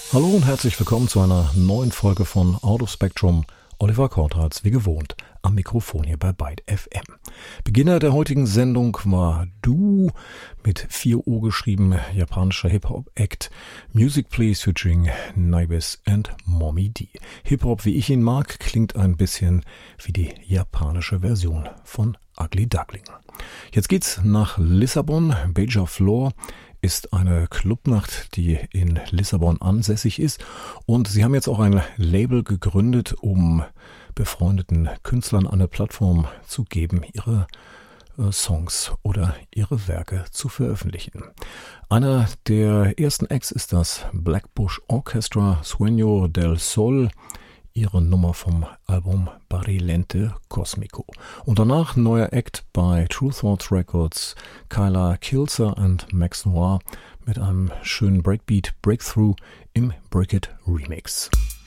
Hallo und herzlich willkommen zu einer neuen Folge von Out of Spectrum. Oliver Kortharz, wie gewohnt, am Mikrofon hier bei Byte FM. Beginner der heutigen Sendung war Du, mit 4 O geschrieben, japanischer Hip-Hop-Act, Music Please featuring Nibis and Mommy D. Hip-Hop, wie ich ihn mag, klingt ein bisschen wie die japanische Version von Ugly Duckling. Jetzt geht's nach Lissabon. Beija Flor ist eine Clubnacht, die in Lissabon ansässig ist, und sie haben jetzt auch ein Label gegründet, um befreundeten Künstlern eine Plattform zu geben, ihre Songs oder ihre Werke zu veröffentlichen. Einer der ersten Acts ist das Blackbush Orchestra, Sueño del Sol, ihre Nummer vom Album Barilente Cosmico. Und danach neuer Act bei True Thoughts Records, Kyla Kilser und Max Noir mit einem schönen Breakbeat Breakthrough im Break It Remix.